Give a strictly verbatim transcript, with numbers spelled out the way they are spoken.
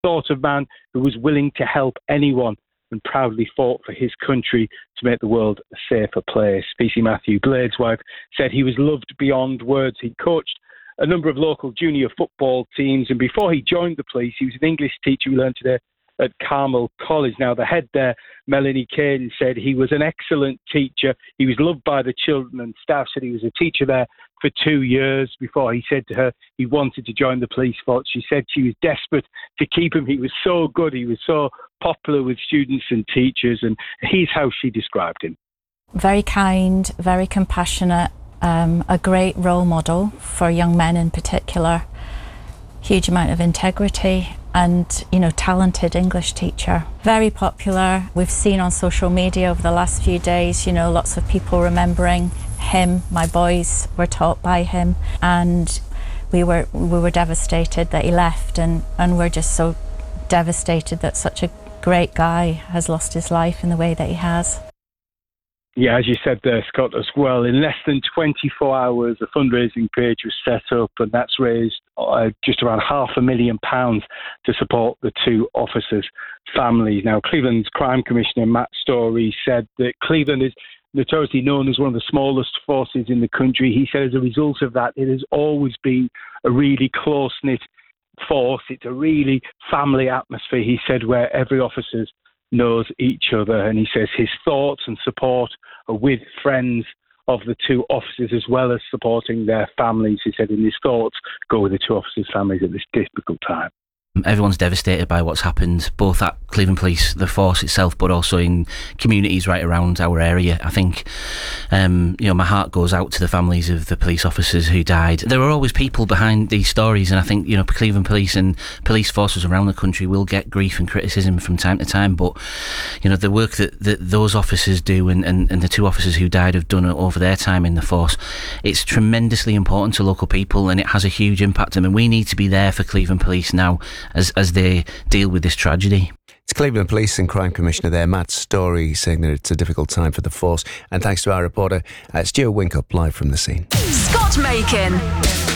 sort of man who was willing to help anyone and proudly fought for his country to make the world a safer place. P C Matthew, Blade's wife, said he was loved beyond words. He coached a number of local junior football teams, and before he joined the police, he was an English teacher, we learned today, at Carmel College. Now, the head there, Melanie Kane, said he was an excellent teacher. He was loved by the children and staff, said he was a teacher there for two years before he said to her he wanted to join the police force. She said she was desperate to keep him. He was so good. He was so popular with students and teachers, and here's how she described him. Very kind, very compassionate, um, a great role model for young men in particular. Huge amount of integrity and, you know, talented English teacher. Very popular. We've seen on social media over the last few days, you know, lots of people remembering him. My boys were taught by him, and we were we were devastated that he left, and, and we're just so devastated that such a great guy has lost his life in the way that he has. Yeah, as you said there, Scott, as well, in less than twenty-four hours, a fundraising page was set up, and that's raised uh, just around half a million pounds to support the two officers' families. Now, Cleveland's Crime Commissioner, Matt Story, said that Cleveland is notoriously known as one of the smallest forces in the country. He said as a result of that, it has always been a really close-knit force. It's a really family atmosphere, he said, where every officer knows each other, and he says his thoughts and support are with friends of the two officers as well as supporting their families. He said, and his thoughts go with the two officers' families at this difficult time. Everyone's devastated by what's happened, both at Cleveland Police, the force itself, but also in communities right around our area. I think, um, you know, my heart goes out to the families of the police officers who died. There are always people behind these stories, and I think, you know, Cleveland Police and police forces around the country will get grief and criticism from time to time, but, you know, the work that, that those officers do and, and, and the two officers who died have done over their time in the force, it's tremendously important to local people, and it has a huge impact on them, and we need to be there for Cleveland Police now as as they deal with this tragedy. It's Cleveland Police and Crime Commissioner there, Matt Story, saying that it's a difficult time for the force. And thanks to our reporter, uh, Stuart Winkup, live from the scene. Scott Makin.